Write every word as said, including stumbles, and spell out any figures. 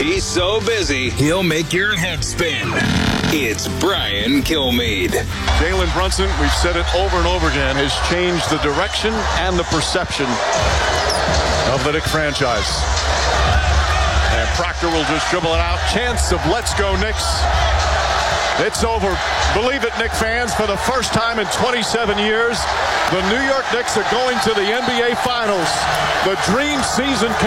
He's so busy, he'll make your head spin. It's Brian Kilmeade. Jalen Brunson, we've said it over and over again, has changed the direction and the perception of the Knick franchise. And Proctor will just dribble it out. Chance of let's go Knicks. It's over. Believe it, Knick fans, for the first time in twenty-seven years, the New York Knicks are going to the N B A Finals. The dream season